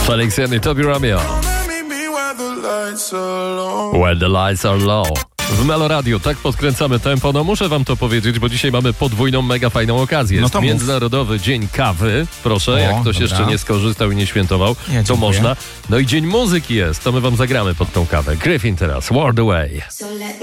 Felix Jan i Tobi Romeo. When the lights are low. W Melo Radio tak podkręcamy tempo. No muszę wam to powiedzieć, bo dzisiaj mamy podwójną, mega fajną okazję. Jest Międzynarodowy Dzień Kawy. Proszę, jak ktoś jeszcze nie skorzystał i nie świętował, to można. No i Dzień Muzyki jest. To my wam zagramy pod tą kawę. Gryffin teraz, World Away.